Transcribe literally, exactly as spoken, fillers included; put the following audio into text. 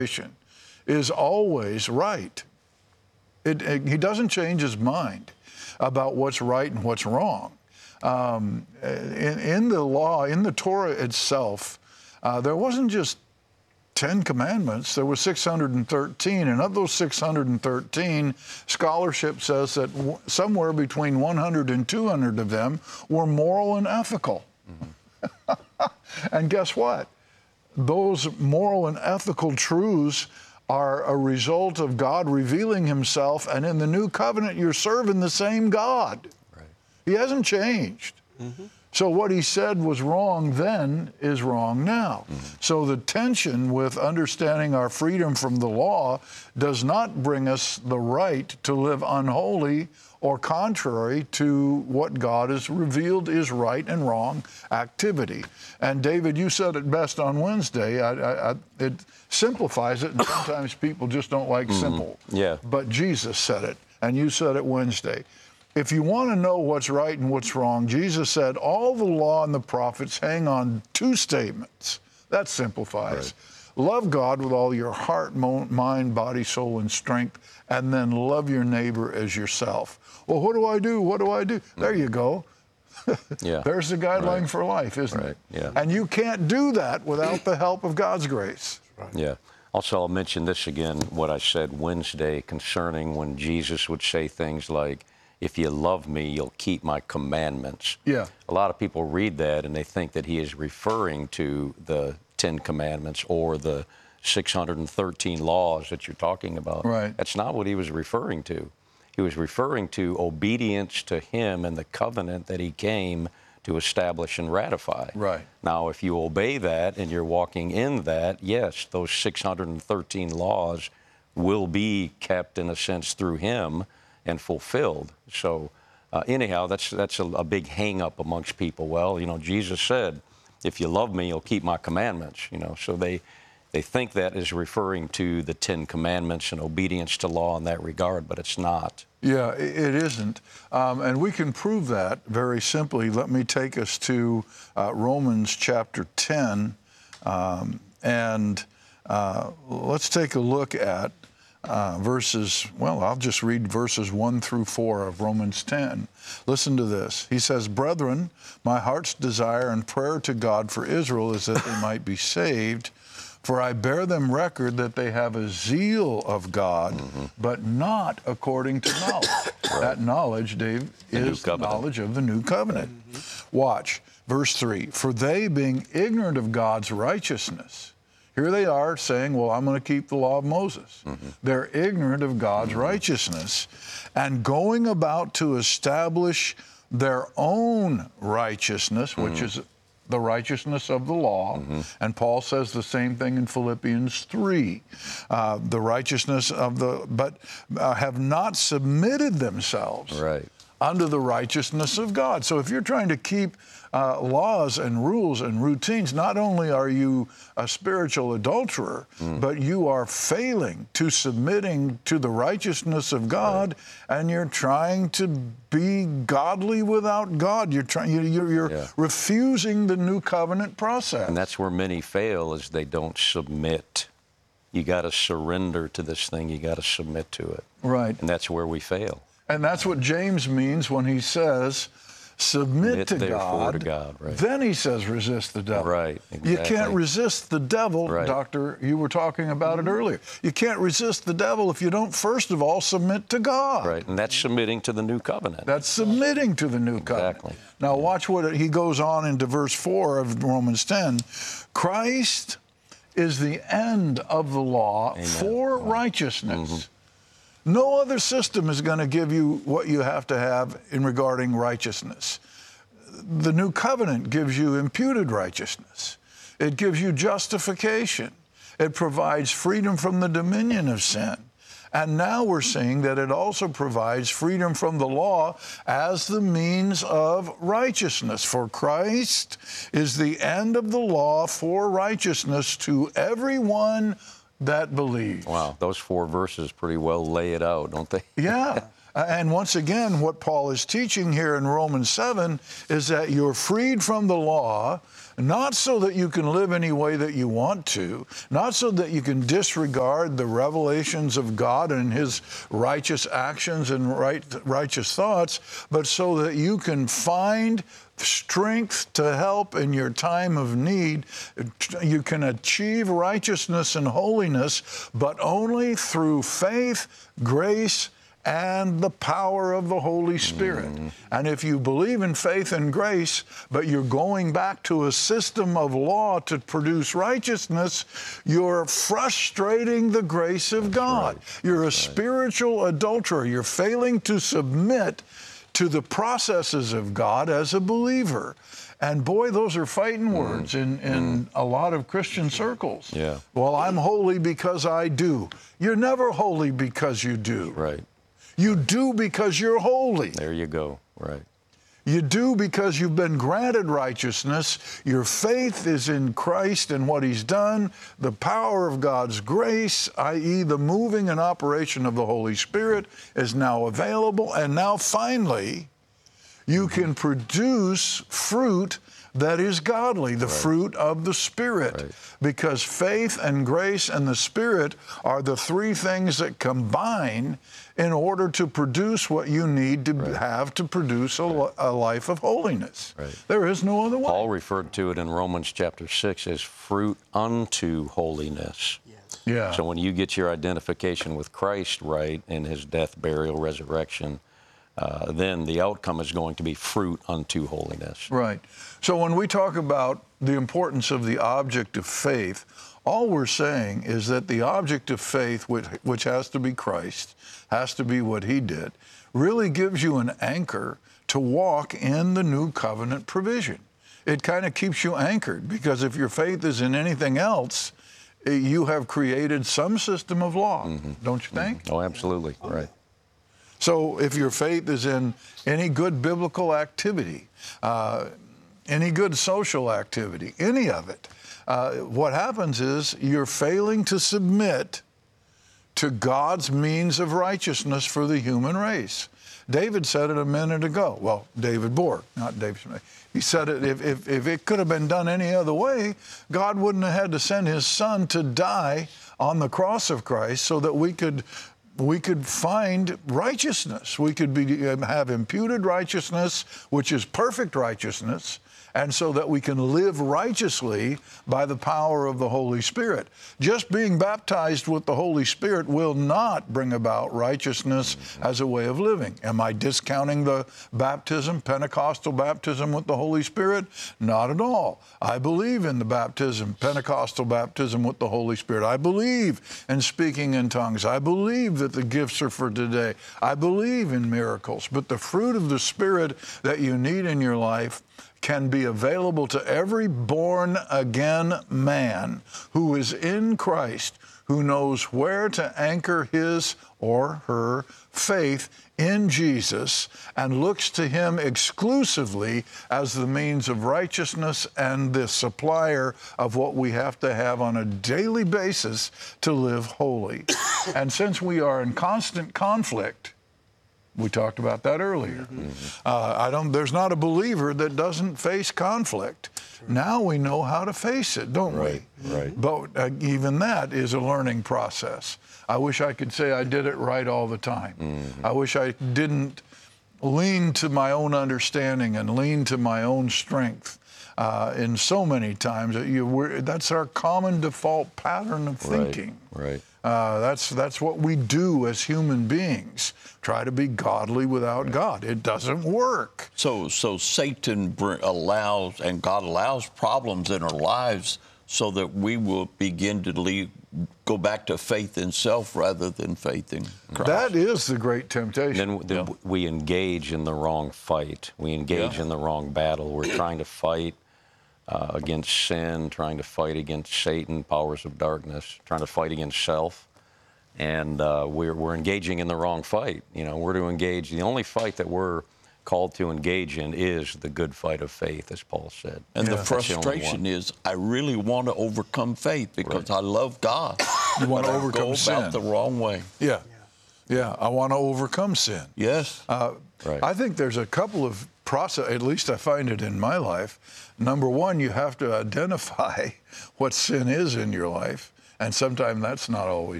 is always right. It, it, he doesn't change his mind about what's right and what's wrong. Um, in, in the law, in the Torah itself, uh, there wasn't just Ten Commandments, there were six hundred thirteen, and of those six hundred thirteen, scholarship says that w- somewhere between one hundred and two hundred of them were moral and ethical. Mm-hmm. And guess what? Those moral and ethical truths are a result of God revealing himself, and in the new covenant, you're serving the same God. Right. He hasn't changed. Mm-hmm. So what he said was wrong then is wrong now. Mm-hmm. So the tension with understanding our freedom from the law does not bring us the right to live unholy or contrary to what God has revealed is right and wrong activity. And David, you said it best on Wednesday. I, I, I, it simplifies it, and sometimes people just don't like mm-hmm. simple. Yeah. But Jesus said it, and you said it Wednesday. If you want to know what's right and what's wrong, Jesus said all the law and the prophets hang on two statements. That simplifies. Right. Love God with all your heart, mind, body, soul, and strength, and then love your neighbor as yourself. Well, what do I do? What do I do? There you go. Yeah. There's the guideline right. for life, isn't right. it? Yeah. And you can't do that without the help of God's grace. Right. Yeah. Also, I'll mention this again, what I said Wednesday concerning when Jesus would say things like, if you love me, you'll keep my commandments. Yeah. A lot of people read that and they think that he is referring to the Ten Commandments or the six hundred thirteen laws that you're talking about. Right. That's not what he was referring to. He was referring to obedience to him and the covenant that he came to establish and ratify. Right. Now, if you obey that and you're walking in that, yes, those six hundred thirteen laws will be kept, in a sense, through him and fulfilled. So uh, anyhow, that's that's a, a big hang-up amongst people. Well, you know, Jesus said, if you love me, you'll keep my commandments. You know, so they they think that is referring to the Ten Commandments and obedience to law in that regard, but it's not. Yeah, it isn't. Um, and we can prove that very simply. Let me take us to uh, Romans chapter ten, um, and uh, let's take a look at Uh, verses, well, I'll just read verses one through four of Romans ten. Listen to this. He says, "Brethren, my heart's desire and prayer to God for Israel is that they might be saved. For I bear them record that they have a zeal of God, mm-hmm. but not according to knowledge." Right. That knowledge, Dave, the is the knowledge of the new covenant. Mm-hmm. Watch, verse three. "For they, being ignorant of God's righteousness," here they are saying, well, I'm going to keep the law of Moses. Mm-hmm. They're ignorant of God's mm-hmm. righteousness and going about to establish their own righteousness, mm-hmm. which is the righteousness of the law. Mm-hmm. And Paul says the same thing in Philippians three. Uh, the righteousness of the, but uh, have not submitted themselves right. unto the righteousness of God. So if you're trying to keep uh, laws and rules and routines, not only are you a spiritual adulterer, mm. but you are failing to submitting to the righteousness of God, right. and you're trying to be godly without God. You're trying. You're, you're yeah. refusing the new covenant process. And that's where many fail, is they don't submit. You got to surrender to this thing. You got to submit to it. Right. And that's where we fail. And that's what James means when he says, submit, submit to, God. to God. Right. Then he says, resist the devil. Right. Exactly. You can't resist the devil, right. Doctor. You were talking about it earlier. You can't resist the devil if you don't, first of all, submit to God. Right. And that's submitting to the new covenant. That's submitting to the new covenant. Exactly. Now, watch what it, he goes on into verse four of Romans ten. Christ is the end of the law Amen. For right. righteousness. Mm-hmm. No other system is going to give you what you have to have in regarding righteousness. The new covenant gives you imputed righteousness. It gives you justification. It provides freedom from the dominion of sin. And now we're seeing that it also provides freedom from the law as the means of righteousness. For Christ is the end of the law for righteousness to everyone that believes. Wow, those four verses pretty well lay it out, don't they? Yeah. Uh, And once again, what Paul is teaching here in Romans seven is that you're freed from the law, not so that you can live any way that you want to, not so that you can disregard the revelations of God and His righteous actions and right, righteous thoughts, but so that you can find strength to help in your time of need. You can achieve righteousness and holiness, but only through faith, grace, and the power of the Holy Spirit. Mm-hmm. And if you believe in faith and grace, but you're going back to a system of law to produce righteousness, you're frustrating the grace of That's God. Right. You're That's a right. spiritual adulterer. You're failing to submit to the processes of God as a believer. And boy, those are fighting words in, in mm. a lot of Christian circles. Yeah. Well, I'm holy because I do. You're never holy because you do. Right. You do because you're holy. There you go. Right. You do because you've been granted righteousness. Your faith is in Christ and what He's done. The power of God's grace, that is the moving and operation of the Holy Spirit, is now available. And now finally, you can produce fruit that is godly, the right. fruit of the Spirit. Right. Because faith and grace and the Spirit are the three things that combine in order to produce what you need to right. have to produce a, right. a life of holiness. Right. There is no other way. Paul referred to it in Romans chapter six as fruit unto holiness. Yes. Yeah. So when you get your identification with Christ right in His death, burial, resurrection, uh, then the outcome is going to be fruit unto holiness. Right. So when we talk about the importance of the object of faith, all we're saying is that the object of faith, which, which has to be Christ, has to be what He did, really gives you an anchor to walk in the new covenant provision. It kind of keeps you anchored, because if your faith is in anything else, you have created some system of law, mm-hmm. don't you think? Mm-hmm. Oh, absolutely, right. So if your faith is in any good biblical activity, uh, any good social activity, any of it, uh, what happens is you're failing to submit to God's means of righteousness for the human race. David said it a minute ago. Well, David Borg, not David Smith. He said it, if, if, if it could have been done any other way, God wouldn't have had to send His Son to die on the cross of Christ so that we could we could find righteousness. We could be, have imputed righteousness, which is perfect righteousness, and so that we can live righteously by the power of the Holy Spirit. Just being baptized with the Holy Spirit will not bring about righteousness as a way of living. Am I discounting the baptism, Pentecostal baptism with the Holy Spirit? Not at all. I believe in the baptism, Pentecostal baptism with the Holy Spirit. I believe in speaking in tongues. I believe that the gifts are for today. I believe in miracles. But the fruit of the Spirit that you need in your life can be available to every born-again man who is in Christ, who knows where to anchor his or her faith in Jesus and looks to Him exclusively as the means of righteousness and the supplier of what we have to have on a daily basis to live holy. And since we are in constant conflict, we talked about that earlier. Mm-hmm. uh, I don't. There's not a believer that doesn't face conflict. True. Now we know how to face it, don't right, we? Right. But uh, even that is a learning process. I wish I could say I did it right all the time. Mm-hmm. I wish I didn't lean to my own understanding and lean to my own strength. Uh, in so many times, you, we're, that's our common default pattern of thinking. Right. Right. Uh, that's that's what we do as human beings. Try to be godly without right. God. It doesn't work. So, so Satan br- allows and God allows problems in our lives so that we will begin to leave, go back to faith in self rather than faith in Christ. That is the great temptation. Then, then yeah. we engage in the wrong fight. We engage yeah. in the wrong battle. We're trying to fight uh, against sin, trying to fight against Satan, powers of darkness, trying to fight against self. And uh, we're, we're engaging in the wrong fight. You know, we're to engage, the only fight that we're called to engage in is the good fight of faith, as Paul said. And yeah. the frustration the is, I really want to overcome faith because right. I love God. You want to I overcome go sin. about the wrong way. Yeah. Yeah, I want to overcome sin. Yes. Uh, Right. I think there's a couple of process, at least I find it in my life. Number one, you have to identify what sin is in your life, and sometimes that's not always